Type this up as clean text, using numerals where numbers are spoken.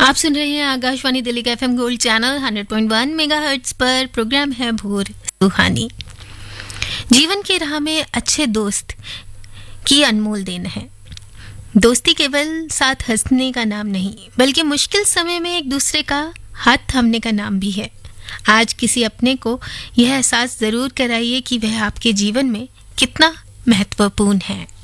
आप सुन रहे हैं आकाशवाणी दिल्ली का एफएम गोल्ड चैनल 100.1 मेगाहर्ट्ज पर। प्रोग्राम है भोर सुहानी। जीवन की राह में अच्छे दोस्त की अनमोल देन है। दोस्ती केवल साथ हंसने का नाम नहीं, बल्कि मुश्किल समय में एक दूसरे का हाथ थामने का नाम भी है। आज किसी अपने को यह एहसास जरूर कराइए कि वह आपके जीवन में कितना महत्वपूर्ण है।